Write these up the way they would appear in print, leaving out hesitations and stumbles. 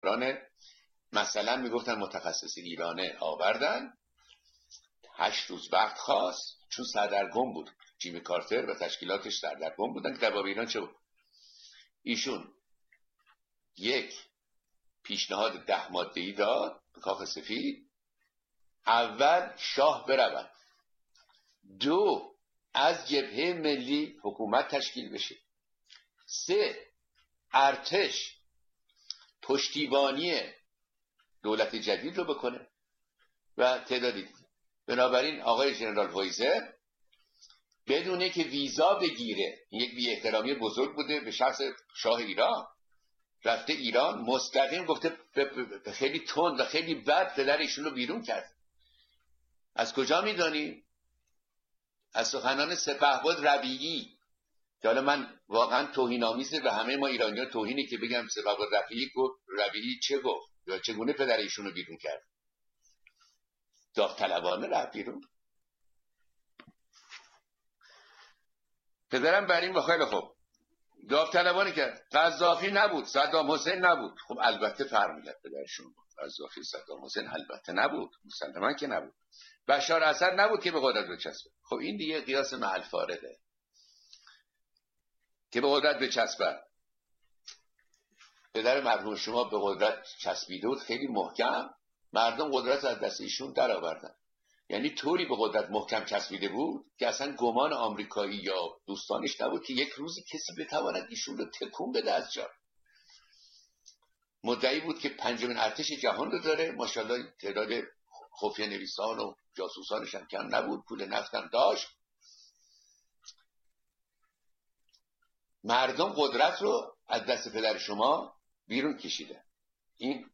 تهران، مثلا میگفتن متخصصین ایرانه آوردن، 8 روز وقت خواست چون سردرگم بود، جیمی کارتر و تشکیلاتش سردرگم بودن که در باب ایران چه بود. ایشون یک پیشنهاد 10 ماده‌ای داد به کاخ سفید. اول شاه برود، 2 از جبهه ملی حکومت تشکیل بشه، 3 ارتش پشتیبانی دولت جدید رو بکنه و تعدادی. بنابراین آقای ژنرال وایزر بدونه که ویزا بگیره، یک بی احترامی بزرگ بوده به شخص شاه ایران، رفته ایران مستقیم گفته خیلی تند و خیلی بد پدر ایشون رو بیرون کرد. از کجا میدانیم؟ از سخنان سپهبد ربیعی که حالا من واقعا توهین‌آمیزه به همه ما ایرانیان توهینی که بگم سپهبد ربیعی گفت. ربیعی چه گفت یا چگونه پدر ایشون رو بیرون کرد؟ داوطلبانه رفت بیرون. پدرم بر این خیلی خوب داوطلبانه کرد. قذافی نبود، صدام حسین نبود. خب البته فرمیدن پدرشون بود. قذافی صدام حسین البته نبود، مسلماً که نبود. بشار اسد نبود که به قدرت بچسبه. خب این دیگه قیاس محل فارغه که به قدرت بچسبه. پدر مرحوم شما به قدرت چسبیده بود خیلی محکم، مردم قدرت از دست ایشون در آوردن. یعنی طوری به قدرت محکم چسبیده بود که اصلا گمان آمریکایی یا دوستانش نبود که یک روزی کسی بتواند ایشون رو تکون بده از جا. مدعی بود که 5مین ارتش جهان رو داره، ماشاءالله تعداد خفیه نویسان و جاسوسانش هم کم نبود، پول نفتم داشت. مردم قدرت رو از دست پدر شما بیرون کشیده. این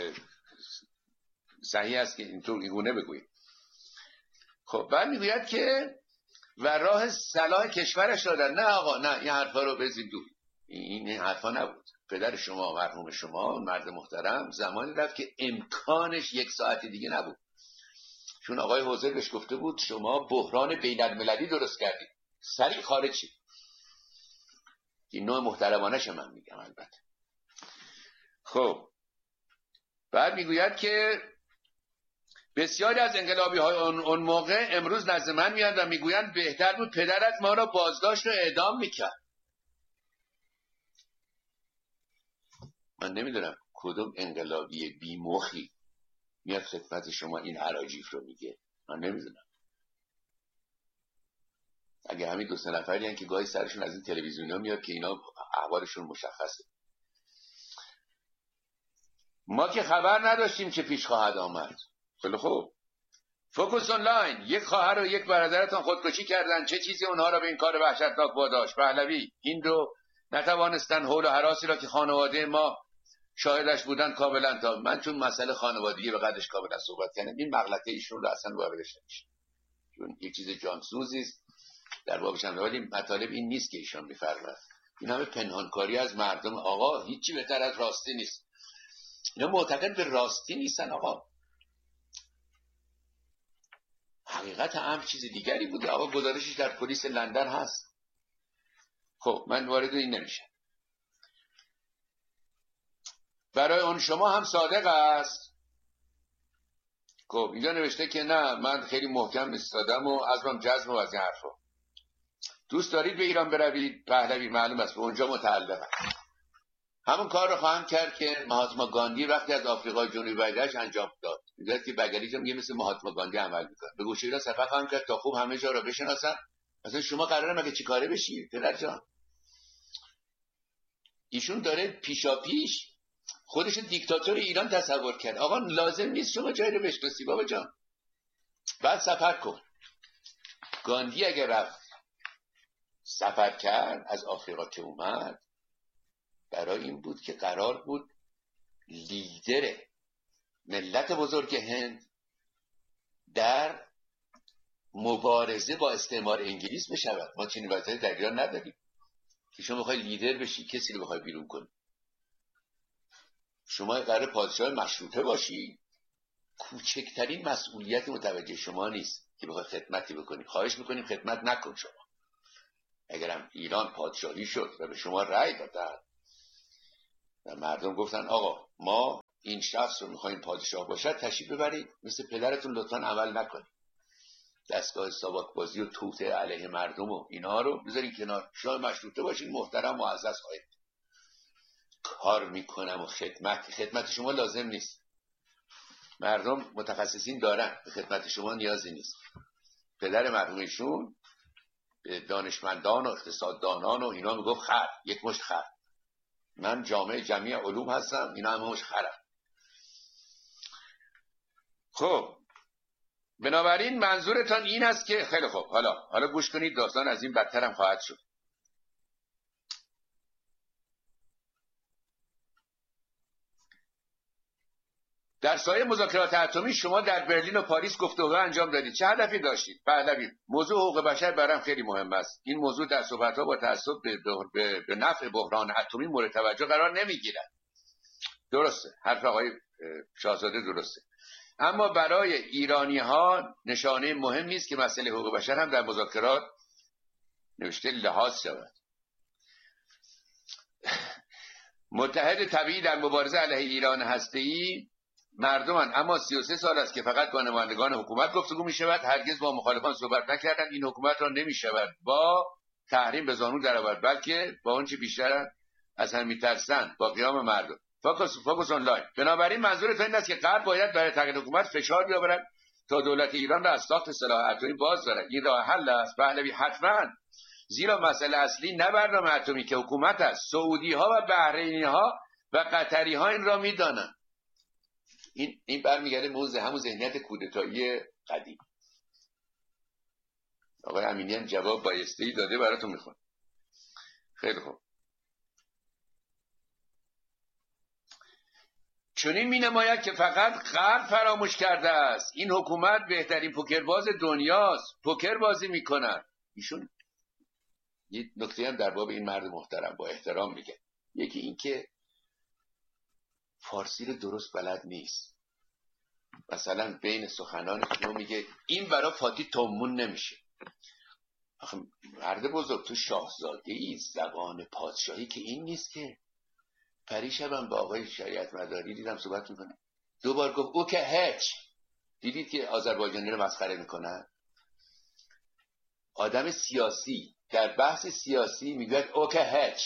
صحیح است که اینطور اینگونه بگویید. خب بعد میگوید که و راه صلاح کشورش دادن. نه آقا، نه، این حرفا رو بزید دور. این حرفا نبود. پدر شما مرحوم شما مرد محترم زمانی رفت که امکانش 1 ساعت دیگه نبود، چون آقای حوزر بهش گفته بود شما بحران بین المللی درست کردید، سریع خارج شید. این نوع محترمانش من میگم البته. خب بعد میگوید که بسیاری از انقلابی های اون موقع امروز نزد من میاد و میگویند بهتر بود پدرت ما را بازداشت و اعدام میکرد. من نمیدونم کدوم انقلابی بیمخی میاد خدمت شما این اراجیف رو میگه. من نمیدونم. اگه همین 2-3 نفری هن که گاهی سرشون از این تلویزیون‌ها میاد که اینا احوالشون مشخصه. ما که خبر نداشتیم چه پیش خواهد آمد. خیلی خوب. فوکوس آنلاین، یک خواهر و یک برادرتان خودکشی کردن، چه چیزی اونها را به این کار وحشتناک واداشت؟ پهلوی، این رو نتوانستن حول و هراسی را که خانواده ما شاهدش بودن کاملا تا من چون مسئله خانوادگی به قدرش کاملا صحبت کردم، این مغلطه ایشون رو اصلا واردش نمیشه، چون یک چیز جانسوزی است در بابش هم. ولی مطالب این نیست که ایشون میفرماید. این همه پنهانکاری از مردم. آقا هیچی بهتر از راستی نیست. اینا معتقد به راستی نیستن. آقا حقیقت امر چیز دیگری بوده. آقا گزارشش در پلیس لندن هست. خب من وارد این نمیشم. برای اون شما هم صادق است. خب اینجا نوشته که نه من خیلی محکم ایستادم و عزمم جزم و از این حرفا. دوست دارید به ایران بروید؟ پهلوی معلوم است به اونجا متعلقم. همون کار رو خواهم کرد که مهاتما گاندی وقتی از آفریقای جنوبی برگشت انجام داد. میگه که بگلیش هم یه مثل مهاتما گاندی عمل میکنه. به گوشه ایران سفر خواهم کرد تا خوب همه جا رو بشناسن. مثلا شما قراره مگه چیکاره بشی پدر جان؟ ایشون داره پیشاپیش خودش دیکتاتور ایران تصور کرد. آقا لازم نیست شما جایی رو بشناسی بابا جان. بعد سفر کن. گاندی اگر رفت سفر کرد از آفریقا که اومد، برای این بود که قرار بود لیدر ملت بزرگ هند در مبارزه با استعمار انگلیس بشود. ما چنین وضعیتی در ایران نداریم که شما بخوای لیدر بشی کسی رو بخوای بیرون کنی. شما قرار پادشاه مشروطه باشی، کوچکترین مسئولیت متوجه شما نیست که بخوای خدمتی بکنی. خواهش میکنیم خدمت نکن. شما اگرم ایران پادشاهی شد و به شما رأی دادن و مردم گفتن آقا ما این شخص رو میخوایم پادشاه باشد، تشریف ببرید، مثل پدرتون لطفاً عمل نکنید، دستگاه ساواک بازی و توطئه علیه مردم و اینا رو بذارین کنار، شاه مشروطه باشین، محترم معزز خواهید کار میکنم و خدمت شما لازم نیست، مردم متخصصین دارن، به خدمت شما نیازی نیست. پدر مرحومشون به دانشمندان و اقتصاددانان و اینا میگفت خر، یک مشت خر، من جامعه جمعی علوم هستم، اینا همه مشت خرم. خب بنابراین منظورتان این است که خیلی خوب، حالا گوش کنید، داستان از این بدتر هم خواهد شد. در سایه مذاکرات اتمی شما در برلین و پاریس گفتگو انجام دادید، چه هدفی داشتید؟ پهلوی: موضوع حقوق بشر برام خیلی مهم است. این موضوع در صحبت‌ها با تعصب به نفع بحران اتمی مورد توجه قرار نمیگیرد. درسته، حرف آقای شاهزاده درسته، اما برای ایرانی‌ها نشانه مهمی است که مسئله حقوق بشر هم در مذاکرات نوشته لحاظ شود. متحد طبیعی در مبارزه علیه ایران هسته‌ای مردمان، اما 33 سال است که فقط با نمایندگان حکومت گفتگو می شود، هرگز با مخالفان صحبت نکردند. این حکومت را نمی شود با تحریم به زانو درآورد، بلکه با آنچه بیشتر از هم می‌ترسند، با قیام مردم. فوکس آنلاین. بنابراین منظور این است که غرب باید برای تغییر حکومت فشار بیاورد تا دولت ایران را از ساخت سلاح اتمی باز دارد. این راه حل است پهلوی، حتما، زیرا مسئله اصلی نه برنامه اتمی که حکومت است، سعودی ها و بحرینی ها و قطری ها این را میدانند. این برمیگرده به همون ذهنیت کودتایی قدیم. آقای امینی هم جواب بایسته‌ای داده، براتون میخونم. خیلی خوب. چنین می‌نماید که فقط غرب فراموش کرده است این حکومت بهترین پوکرباز دنیاست، پوکر بازی می‌کند. ایشون یه نکته هم در باب این مرد محترم با احترام میگه، یکی این که فارسی رو درست بلد نیست. مثلا بین سخنان شما میگه این برای فاتی تومون نمیشه. آخه مرد بزرگ، تو شاهزاده‌ای، زبان پادشاهی که این نیست که. پریشبم با آقای شریعت مداری دیدم صحبت میکنه، دوبار گفت او که هیچ. دیدید که آذربایجانی رو مسخره میکنن؟ آدم سیاسی در بحث سیاسی میگه او که هیچ.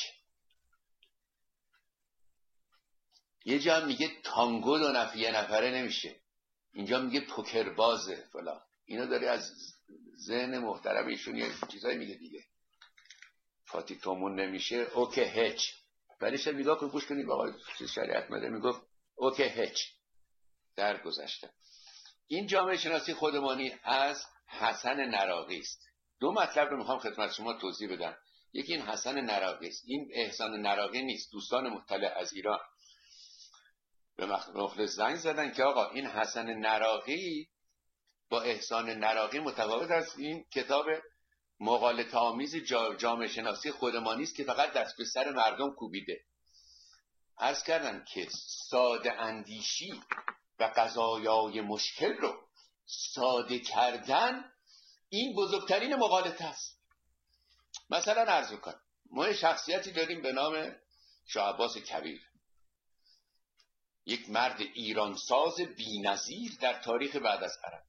یه جا میگه تانگو یه نفره نمیشه، اینجا میگه پوکر بازه فلان. اینا داره از ذهن محترم ایشون یه چیزایی میگه دیگه. فاتی تومون نمیشه، او که هیچ. ولی شب نگاه کن، گوش کنید آقای شریعت مداری میگفت او که هیچ. در گذشته این جامعه شناسی خودمانی از حسن نراقی است. دو مطلب رو میخوام خدمت شما توضیح بدم. یکی این حسن نراقی است، این احسان نراقی نیست. دوستان مطلع از ایران به مخلص زنگ زدن که آقا این حسن نراقی با احسان نراقی متفاوت است. این کتاب مغالطه آمیز جامعه شناسی خودمانی است که فقط دست به سر مردم کوبیده. عرض کردم که ساده اندیشی و قضایای مشکل رو ساده کردن این بزرگترین مغالطه است. مثلا عرض کنم، ما شخصیتی داریم به نام شاه عباس کبیر، یک مرد ایرانساز بی‌نظیر در تاریخ بعد از عرب.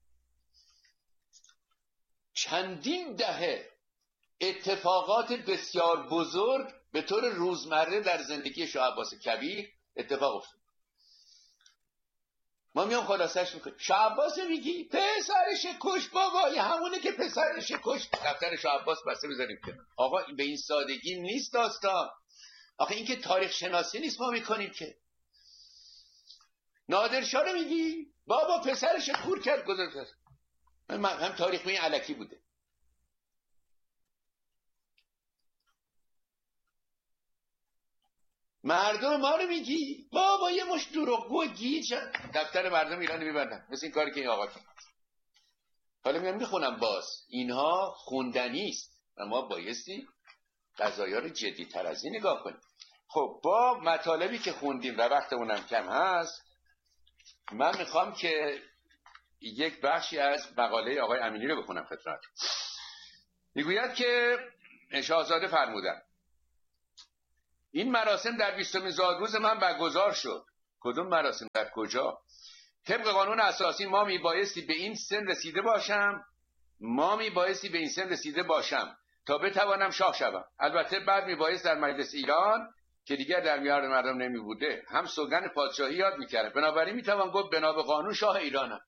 چندین دهه اتفاقات بسیار بزرگ به طور روزمره در زندگی شاه عباس کبیر اتفاق افتاد. ما میام خلاصش میکنیم. شاه عباس میگی پسرش کش، بابا یه همونه که پسرش کش. دفتر شاه عباس بسته بذاریم کنار. آقا به این سادگی نیست داستان. آخه این که تاریخ شناسی نیست ما میکنیم که. نادرشاه رو میگی بابا پسرش کور کرد گذاشت. هم تاریخ این علکی بوده. مردم ما رو میگی بابا یه مش دروغگو گیج. دفتر مردم ایران میبندن مثل این کاری که این آقا کرد. حالا میام میخونم باز اینها خوندنی است و ما بایستی قضایا رو جدی تر از این نگاه کنیم. خب با مطالبی که خوندیم و وقتمونم کم هست، من میخوام که یک بخشی از مقاله آقای امینی رو بخونم خدمت. میگوید که شاهزاده فرمودن این مراسم در 20 زادروز من برگزار شد. کدوم مراسم؟ در کجا؟ طبق قانون اساسی ما میبایستی به این سن رسیده باشم تا بتوانم شاه شوم. البته بعد میبایست در مجلس ایران که دیگر در میان مردم نمی بوده هم سوگند پادشاهی یاد میکردم. بنابراین میتوان گفت بنا به قانون شاه ایرانم.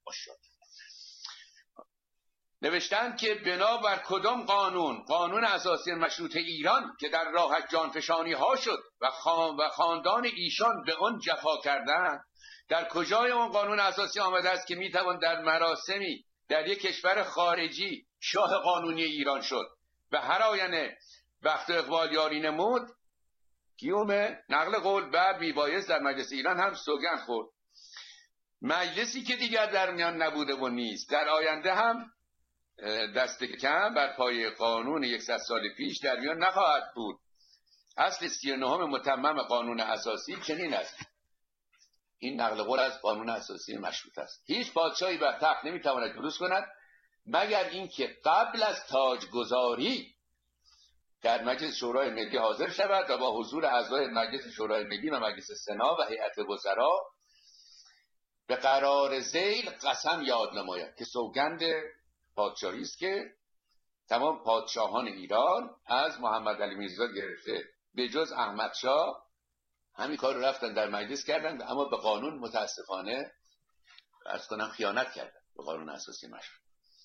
نوشتند که بنابر کدام قانون اساسی مشروطه ایران که در راهش جانفشانی ها شد و خاندان ایشان به آن جفا کردند، در کجای اون قانون اساسی آمده است که میتوان در مراسمی در یک کشور خارجی شاه قانونی ایران شد و هر آینه وقت اقبال یاری نمود گیوم نقل قول بعد میبایست در مجلس ایران هم سوگند خورد. مجلسی که دیگر در میان نبوده و نیست در آینده هم دست کم بر پای قانون 100 سال پیش در میان نخواهد بود. اصل 39 متمم قانون اساسی چنین است. این نقل قول از قانون اساسی مشروطه است. هیچ پادشاهی بر تخت نمیتواند جلوس کند مگر اینکه قبل از تاجگذاری در مجلس شورای ملی حاضر شود و با حضور اعضای مجلس شورای ملی و مجلس سنا و هیئت وزرا به قرار ذیل قسم یاد نماید که سوگند پادشاهی است که تمام پادشاهان ایران از محمد علی میرزا گرفته به جز احمد شاه همین کار رو رفتن در مجلس کردن، اما به قانون متاسفانه عرض کنم خیانت کردن، به قانون اساسی مشروط.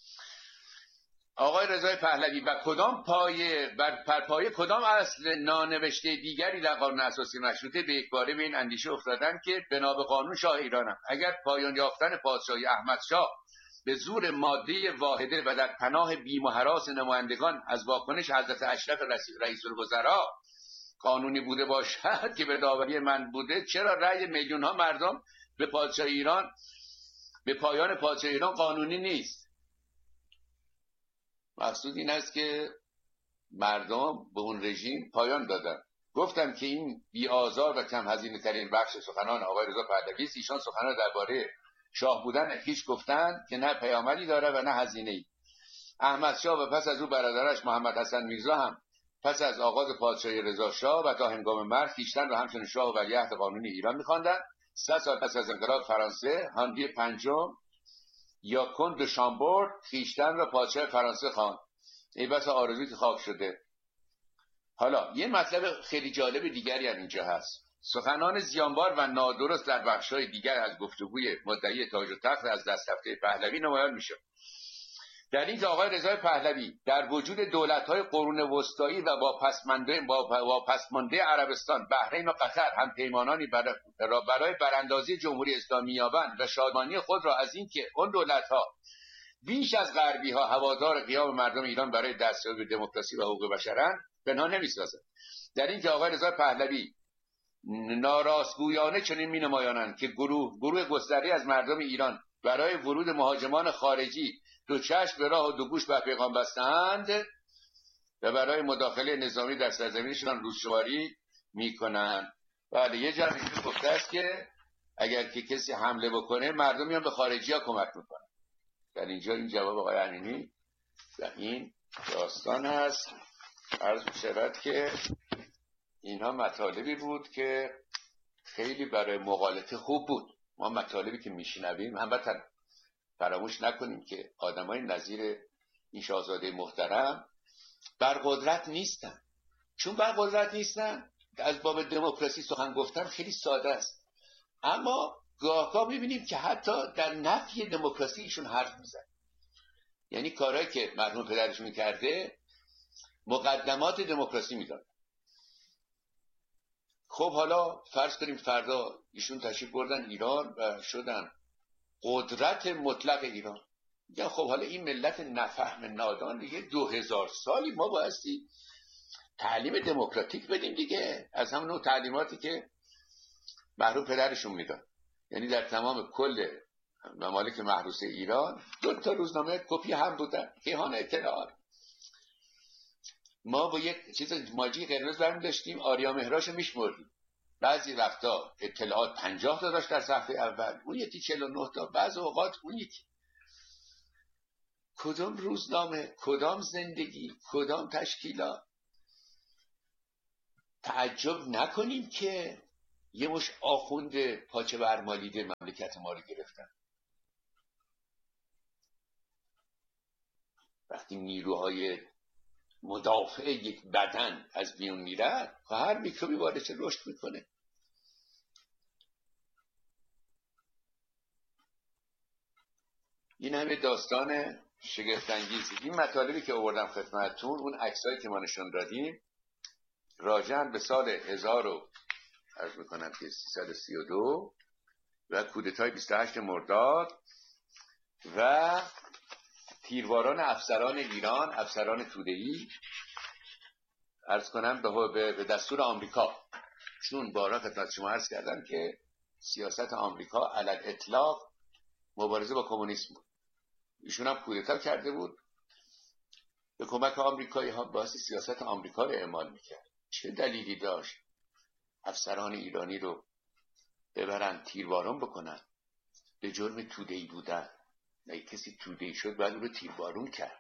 آقای رضای پهلوی بر پایه کدام اصل نانوشته دیگری در قانون اساسی مشروطه به یک باره به این اندیشه افتادند که بنا به قانون شاه ایرانم اگر پایان یافتن پادشاهی احمد شاه به زور ماده واحده و در پناه بیم و هراس نمایندگان از واکنش حضرت اشرف رئیس الوزراء قانونی بوده باشد که به داوری من بوده، چرا رأی میلیون ها مردم به پادشاهی ایران، به پایان پادشاهی ایران قانونی نیست؟ مقصود این است که مردم به اون رژیم پایان دادن. گفتم که این بی‌آزار و کم هزینه ترین بخش سخنان آقای رضا پهلوی است. ایشان سخنان درباره شاه بودن هیچ گفتند که نه پیامدی داره و نه هزینه‌ای. احمد شاه و پس از او برادرش محمد حسن میرزا هم پس از آغاز پادشاهی رضا شاه و تا هنگام مرگ خویشتن را همچون شاه و ولیعهد قانونی ایران می‌خواندند. 100 سال پس از انقلاب فرانسه هانری پنجم یا کند دو شامبورد خویشتن را پادشاه فرانسه خواند. ای بس آرزویی که خواب شده. حالا یه مطلب خیلی جالب دیگری هم اینجا هست. سخنان زیانبار و نادرست در بخش‌های دیگر از گفتگوی مدعی تاج و تخت از دست رفته پهلوی نمایان میشه. در این که آقای رضای پهلوی در وجود دولت‌های قرون وسطایی و واپسمانده عربستان، بحرین و قطر هم پیمانانی برای براندازی جمهوری اسلامی یابند و شادمانی خود را از این که اون دولت‌ها بیش از غربی‌ها هوادار قیام مردم ایران برای دستیابی به دموکراسی و حقوق بشرند پنهان نمی‌سازند. در این که آقای رضای پهلوی ناراستگویانه چنین می‌نمایانند که گروه گسترده‌ای از مردم ایران برای ورود مهاجمان خارجی دو چشم به راه و دو گوش بر پیغام بستند و برای مداخله نظامی در سرزمینشان روزشماری میکنند. بله، یه جمعی گفته است که اگر که کسی حمله بکنه مردم میان به خارجی ها کمک میکنن. در اینجا این جواب آقای امینی و این داستان هست. عرض می‌شود که اینها مطالبی بود که خیلی برای مقالطه خوب بود. ما مطالبی که میشنویم هموطن فراموش نکنیم که آدمای نظیر این شاهزاده محترم بر قدرت نیستن. چون بر قدرت نیستن از باب دموکراسی سخن گفتن خیلی ساده است، اما گاه میبینیم که حتی در نفی دموکراسی ایشون حرف میزن. یعنی کارهایی که مرحوم پدرشون کرده مقدمات دموکراسی میداد. خب حالا فرض کنیم فردا ایشون تشریف بردن ایران و شدن قدرت مطلق ایران. یا خب حالا این ملت نفهم نادان دیگه 2000 سالی ما بایستی تعلیم دموکراتیک بدیم دیگه، از همون نوع تعلیماتی که مرحوم پدرشون میداد. یعنی در تمام کل ممالک محروسه ایران 2 تا روزنامه کپی هم بودن، کیهان اطلاعات. ما با یک چیز ماجی قرمز برمی داشتیم، آریا مهراشو میشمردیم. بعضی وقتا اطلاعات 50 تا داشت در صفحه اول، اون یکی 49 تا، بعض اوقات اون یکی. کدام روزنامه، کدام زندگی، کدام تشکیلات؟ تعجب نکنیم که یه مش آخوند پاچه برمالیده مملکت ما رو گرفتن. وقتی نیروهای مدافع یک بدن از میون میرن، هر میکروبی وارد رشد میکنه. این همه داستان شگفت‌انگیزی. این مطالبی که آوردم خدمتتون، اون عکسایی که ما نشون دادیم راجع به سال 1332 و کودتای 28 مرداد و تیرواران افسران ایران، افسران توده‌ای، عرض کنم به دستور آمریکا، چون بارها خدمت شما عرض کردم که سیاست آمریکا علی اطلاق مبارزه با کمونیسم بود. ایشون هم کودتا کرده بود، به کمک آمریکایی ها باعث سیاست آمریکا رو اعمال میکرد. چه دلیلی داشت افسران ایرانی رو ببرن تیربارون بکنن به جرم توده‌ای بودن؟ نه، کسی توده‌ای شد بعد او رو تیربارون کرد.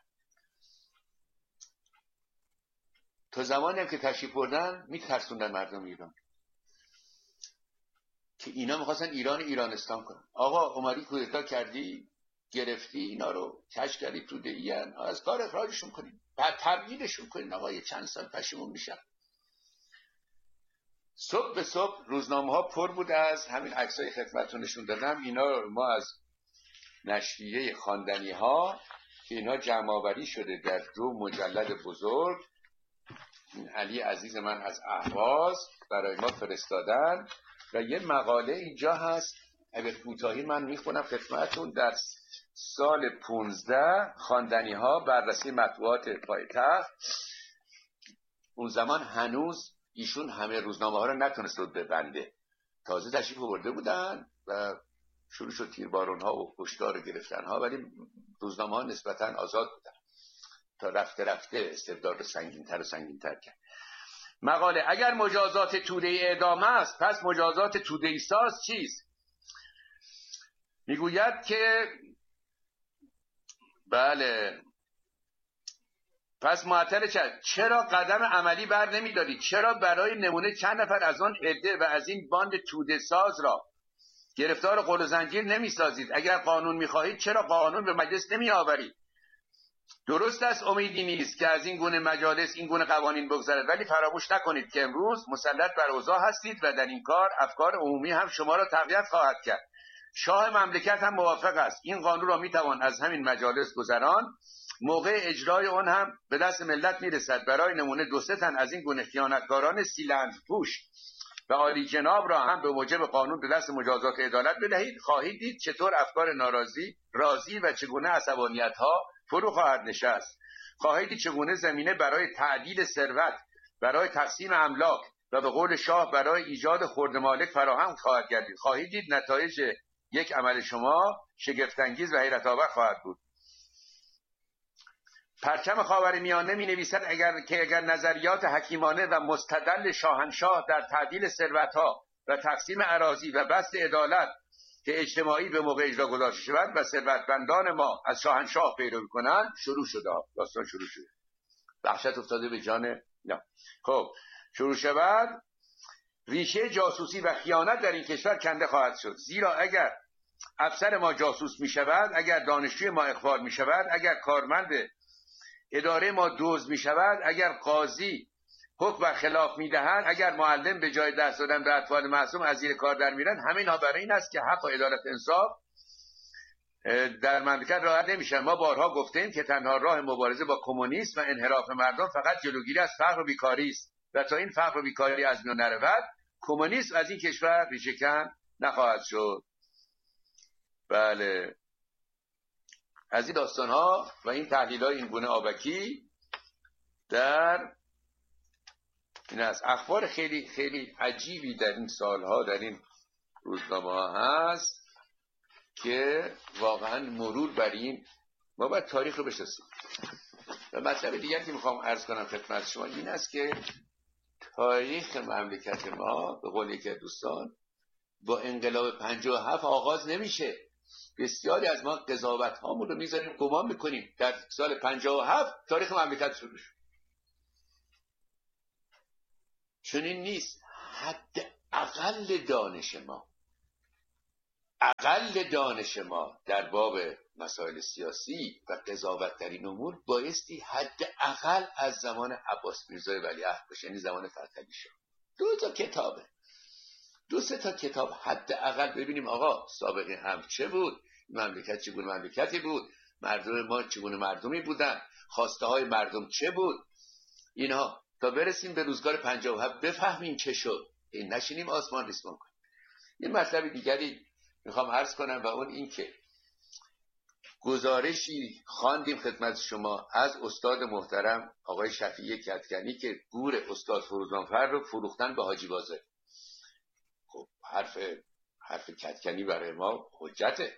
تا زمانی هم که تشریف بردن میترسوندن مردم ایران که اینا میخواستن ایرانستان کنن. آقا اومدی کودتا کردی، گرفتی اینا رو، کش کردی توده‌ای ان، از کار اخراجشون کنید، بعد تبعیدشون کنید. آقا یه چند سال پشیمون میشن. صبح به صبح روزنامه ها پر بود از همین عکسای خدمتتون نشون دادم. اینا ما از نشریه خواندنی ها که اینا جمع آوری شده در 2 مجلد بزرگ، علی عزیز من از اهواز برای ما فرستادن و یه مقاله اینجا هست. اگر کوتاهی من میخونم خدمتتون. در سال 15 خواندنی ها بررسی مطبوعات پایتخت، اون زمان هنوز ایشون همه روزنامه ها رو نتونست رو ببنده، تازه تشریف آورده بودن و شروع شد تیربارون ها و کشتار گرفتن ها، ولی روزنامه ها نسبتا آزاد بودن تا رفته استبداد رو سنگین‌تر کرد. مقاله: اگر مجازات توده‌ای اعدام است، پس مجازات توده‌ای ساز چیست؟ میگوید که بله، پس معطل چرا قدم عملی بر نمی‌دارید؟ چرا برای نمونه چند نفر از آن عده و از این باند توده ساز را گرفتار قل و زنجیر نمی‌سازید؟ اگر قانون می‌خواهید چرا قانون به مجلس نمی‌آورید؟ درست است امیدی نیست که از این گونه مجالس این گونه قوانین بگذرد، ولی فراموش نکنید که امروز مسلط بر اوضاع هستید و در این کار افکار عمومی هم شما را تقویت خواهد کرد. شاه مملکت هم موافق است. این قانون را میتوان از همین مجالس گذران، موقع اجرای آن هم به دست ملت میرسد. برای نمونه 2-3 تن از این گونه خیانتکاران سیلند پوش و عالی جناب را هم به موجب قانون به دست مجازات عدالت بدهید. خواهید دید چطور افکار راضی و چگونه عصبانیت ها فرو خواهد نشست. خواهید دید چگونه زمینه برای تعدیل ثروت، برای تقسیم املاک و به قول شاه برای ایجاد خرد مالک فراهم خواهد گردید. خواهید دید نتایج یک عمل شما شگفت‌انگیز و حیرت آور خواهد بود. پرچم خاورمیانه می نویسد اگر نظریات حکیمانه و مستدل شاهنشاه در تعدیل ثروت‌ها و تقسیم اراضی و بسط عدالت که اجتماعی به موقع اجرا گذاشته شود و ثروتمندان ما از شاهنشاه پیروی کنند، شروع شده. داستان شروع شده. وحشت افتاده به جان خب شروع شود. ریشه جاسوسی و خیانت در این کشور کنده خواهد شد. زیرا اگر افسر ما جاسوس می شود، اگر دانشجوی ما اخبار می شود، اگر کارمند اداره ما دزد می شود، اگر قاضی حکم بر خلاف می دهد، اگر معلم به جای درس دادن به اطفال معصوم از زیر کار در میرن، همه اینا برای این است که حق و عدالت انصاف در مملکت رعایت نمیشه. ما بارها گفتیم که تنها راه مبارزه با کمونیسم و انحراف مردم فقط جلوگیری از فقر و بیکاری است و تا این فقر و بیکاری از میان نرود، کمونیسم از این کشور ریشه‌کن نخواهد شد. بله، از این داستان ها و این تحلیل های این گونه آبکی در این از اخبار خیلی خیلی عجیبی در این سالها در این روزنامه ها هست که واقعا مرور بر این ما باید تاریخ رو بشناسیم. و مطلب دیگر که میخوام عرض کنم خدمت شما این است که تاریخ مملکت ما به قول یکی از دوستان با انقلاب 57 آغاز نمیشه. بسیاری از ما قضاوت هامون رو میذاریم، گمان میکنیم در سال 57 تاریخ مملکت شروع شد. چنین نیست. حد اقل دانش ما در باب مسائل سیاسی و قضاوت در این امور بایستی حد اقل از زمان عباس میرزای ولیعهد باشه، یعنی زمان فتحعلی شاه. 2 سه تا کتاب حد اقل ببینیم آقا سابقه هم چه بود، مملکت چگونه مملکتی بود، مردم ما چگونه مردمی بودن، خواسته های مردم چه بود، اینها تا برسیم به روزگار 57 بفهمیم چه شد. این نشینیم آسمان ریسمان کنیم. یه مطلب دیگری میخوام عرض کنم و اون این که گزارشی خواندیم خدمت شما از استاد محترم آقای شفیع کدکنی که گور استاد فروزانفر رو فروختن به حاجی بازه. خب حرف کدکنی برای ما حجته.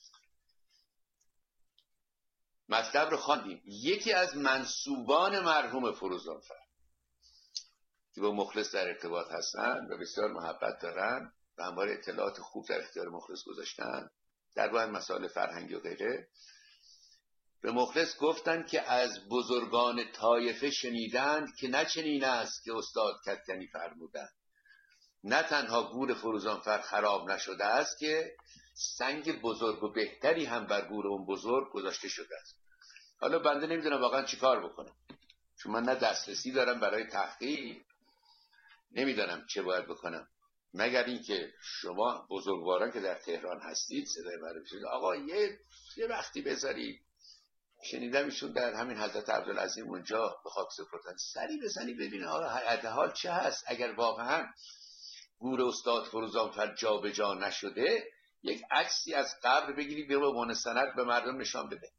مطلب رو خواندیم. یکی از منسوبان مرحوم فروزانفر که با مخلص در ارتباط هستن و بسیار محبت دارن و همواره اطلاعات خوب در اختیار مخلص گذاشتن در باب مسائل فرهنگی و غیره، به مخلص گفتن که از بزرگان طایفه شنیدند که نه چنین است که استاد کدکنی فرمودند. نه تنها گور فروزانفر خراب نشده است که سنگ بزرگ و بهتری هم بر گور اون بزرگ گذاشته شده است. حالا بنده نمیدونم واقعا چی کار بکنم، چون من نه دسترسی دارم برای تحقیق، نمیدانم چه باید بکنم، مگر اینکه شما بزرگواران که در تهران هستید صدای من بشید آقا یه وقتی بذارید. شنیدم ایشون در همین حضرت عبدالعظیم اونجا به خاک سپردن، سری بزنی ببینه آقا حال چه هست. اگر واقعا گور استاد فروزانفر جا به جا نشده، یک عکسی از قبر بگیری به عنوان سند به مردم نشان بده.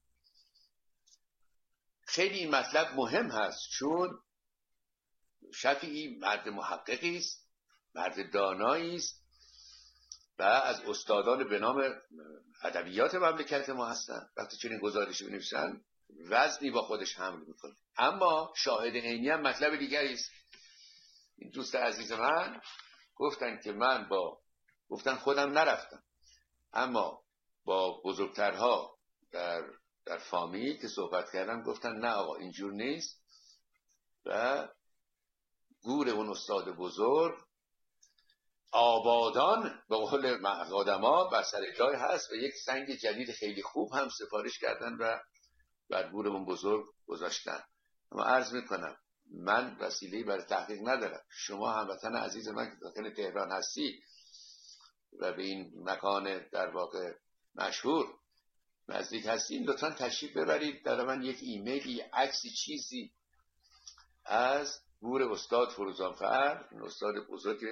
خیلی این مطلب مهم هست، چون شفیعی مرد محققی است، مرد دانایی است و از استادان به نام ادبیات مملکت ما هستن. وقتی چنین گزارشی بنویسن وزنی با خودش حمل میکنه. اما شاهد عینی هم مطلب دیگری است. این دوست عزیز من گفتن که گفتن خودم نرفتم، اما با بزرگترها در فامیل که صحبت کردم گفتن نه آقا اینجور نیست و گور اون استاد بزرگ آبادان به قول آدما بر سر جای هست و یک سنگ جدید خیلی خوب هم سفارش کردن و بر گور اون بزرگ گذاشتن. اما عرض میکنم من وسیله‌ای برای تحقیق ندارم. شما هموطن عزیز من که داخل تهران هستی و به این مکان در واقع مشهور نزدیک هستین، لطفا تشریف ببرید برای من یک ایمیلی، عکسی، چیزی از گور استاد فروزانفر، این استاد بزرگ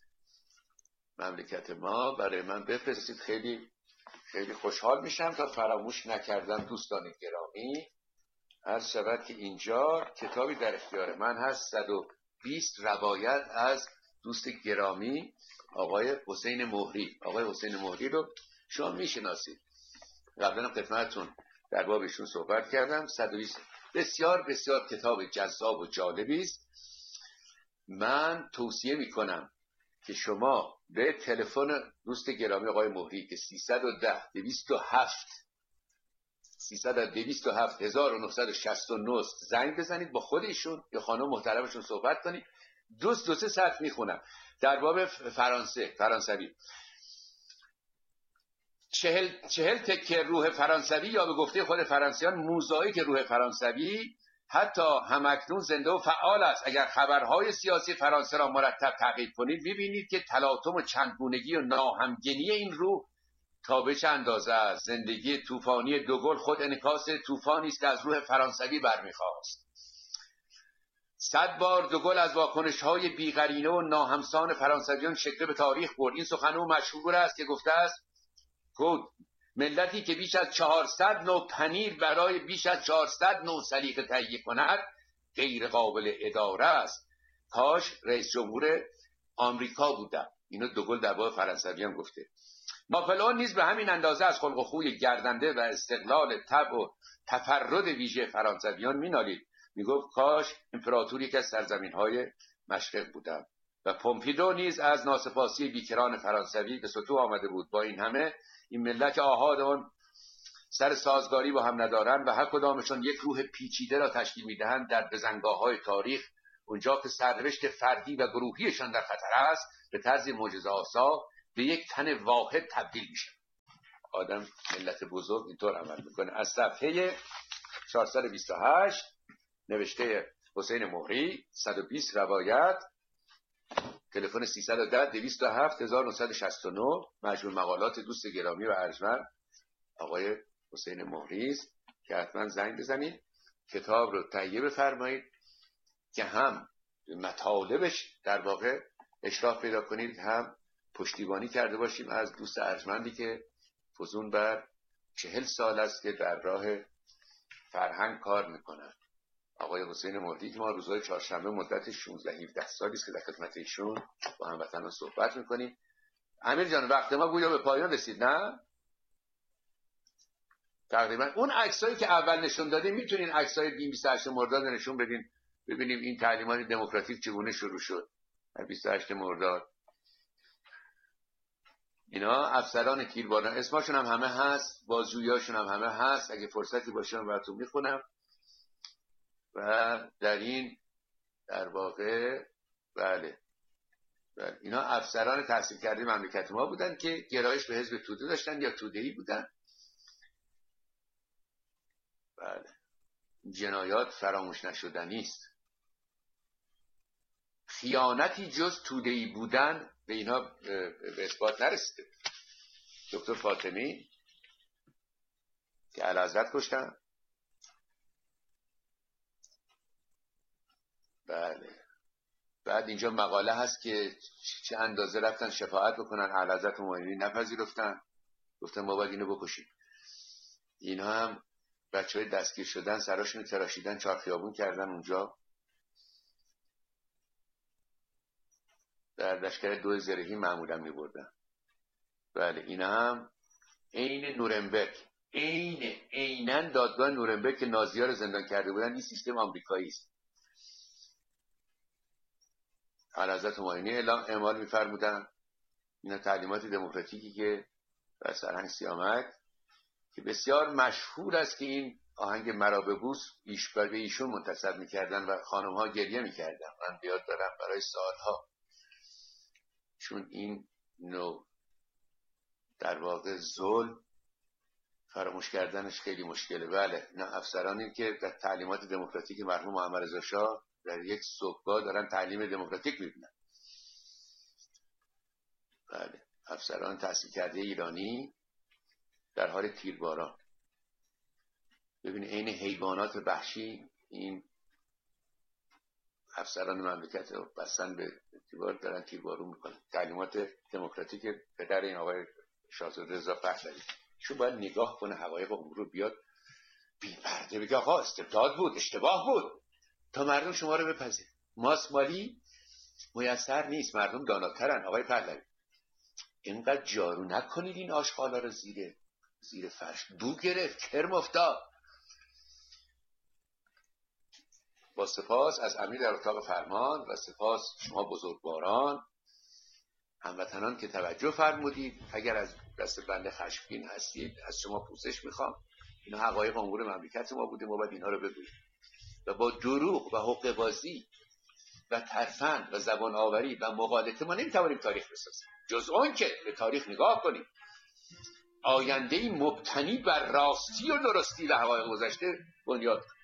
مملکت ما، برای من بفرستید. خیلی خیلی خوشحال میشم. تا فراموش نکردم دوستان گرامی، عرض شود که اینجا کتابی در اختیار من هست، 120 روایت از دوست گرامی آقای حسین مهری. آقای حسین مهری رو شما میشناسید، قبلا خدمتتون در باب ایشون صحبت کردم. 120 بسیار بسیار کتاب جذاب و جالبی است. من توصیه میکنم که شما به تلفن دوست گرامی آقای مهری که 310 1969 زنگ بزنید، با خودشون یا خانم محترمشون صحبت کنید. دو سه ساعت میخونم در باب فرانسوی. 40 تکه روح فرانسوی یا به گفته خود فرانسیان موزاییک روح فرانسوی حتی همکنون زنده و فعال است. اگر خبرهای سیاسی فرانسه را مرتب تعقیب کنید می‌بینید که تلاطم و چندگونگی و ناهمگنی این روح تا به چه اندازه است. زندگی طوفانی دوگل خود انعکاس طوفانی است که از روح فرانسوی برمیخواست. 100 بار دوگل از واکنش‌های بی‌قرینه و ناهمسان فرانسویان شکل به تاریخ برد. این سخن او مشهور است که گفته است ملتی که بیش از 400 نوع پنیر برای بیش از 400 نوع سلیقه تهیه کند غیر قابل اداره است. کاش رئیس جمهور آمریکا بودم. اینو دوگل در باب فرانسویان گفته. ناپلئون نیز به همین اندازه از خلق و خوی گردنده و استقلال طبع و تفرد ویژه فرانسویان مینالید. میگفت کاش امپراتوری که از سرزمین‌های مشرق بودم. و پومپیدو نیز از ناسپاسی بیکران فرانسوی به سطوح آمده بود. با این همه این ملت آحاد آن سر سازگاری با هم ندارند و هر کدامشان یک روح پیچیده را تشکیل میدهند. در بزنگاه‌های تاریخ اونجا که سرنوشت فردی و گروهیشان در خطر است به طرز معجزه‌آسا به یک تن واحد تبدیل میشه. آدم ملت بزرگ اینطور عمل میکنه. از صفحه 428 نوشته حسین مهری، 120 روایت، تلفن 310-207-1969، مجموع مقالات دوست گرامی و ارجمند آقای حسین مهری است که حتما زنگ بزنید کتاب رو تهیه بفرمایید که هم مطالبش در واقع اشراف پیدا کنید، هم پشتیبانی کرده باشیم از دوست ارجمندی که فزون بر 40 سال است که در راه فرهنگ کار میکنن. آقای حسین مهری که ما روزهای چهارشنبه مدت 16-17 سالی است که در خدمت ایشون با هموطنان صحبت میکنیم. امیر جان وقت ما گویا به پایان رسید، نه؟ تقریبا اون عکسایی که اول نشون دادیم میتونین عکسای 28 مرداد نشون بدین ببینیم این تعلیمات دموکراتیک چگونه شروع شد. 28 مرداد اینا افسران تیرباران اسمشون هم همه هست، بازجوییاشون هم همه هست، اگه فرصتی باشه من براتون میخونم. و در این در واقع بله اینا افسران تحصیل کرده مملکت ما بودن که گرایش به حزب توده داشتن یا توده‌ای بودن. بله جنایات فراموش نشدنی است. خیانتی جز توده‌ای بودن به اینا به اثبات نرسیده. دکتر فاطمی که اعلیحضرت کشتن. بله بعد اینجا مقاله هست که چه اندازه رفتن شفاعت بکنن، اعلیحضرت مومنی نپذیرفتن، گفتن ما باید اینو بکشیم. اینا هم بچهای دستگیر شدن سراشون تراشیدن، چارخیابون کردن اونجا در لشکر 2 زرهی معمولا می‌بردن. بله اینا هم عین نورنبرگ، عیناً دادگاه نورنبرگ که نازی‌ها رو زندان کرده بودن، این سیستم آمریکایی است. اعلیحضرت همایونی اعمال می‌فرمودن اینا تعلیمات دموکراتیکی که در سرهنگ سیامک که بسیار مشهور است که این آهنگ مرا ببوس به ایشون منتسب می‌کردن و خانم‌ها گریه می‌کردن. من بیاد دارم برای سالها، چون این نوع در واقع ظلم فراموش کردنش خیلی مشکله. بله اینا افسرانی که در تعلیمات دموکراتیک مرحوم محمد رضا شاه در یک صبحگاه دارن تعلیم دموکراتیک می‌بینن. بله افسران تحصیل کرده ایرانی در حال تیرباران. ببینید عین حیوانات وحشی این افسران مملکت رو بستن به دیوار دارن تیربارون میکنن. تعلیمات دموکراتیک پدر این آقای شاهزاده رضا پهلوی شو باید نگاه کنه حقایق امور رو بیاد بی پرده بگه آقا استبداد بود، اشتباه بود تا مردم شما رو بپذیر. ماسمالی میسر نیست، مردم داناترن. آقای پهلوی اینقدر جارو نکنید این آشغالا رو زیر فرش، بو گرفت، کرم افتاد. با سپاس از امیر در اتاق فرمان و سپاس شما بزرگواران هموطنان که توجه فرمودید. اگر از دست بنده خشمگین هستید از شما پوزش میخوام. اینا حقایق امور مملکت ما بوده، ما باید اینها رو بگوییم و با دروغ و حقه بازی و ترفند و زبان آوری و مغالطه ما نمیتوانیم تاریخ بسازیم، جز اون که به تاریخ نگاه کنیم آینده‌ای مبتنی بر راستی و درستی و حقایق گذشته بنیاد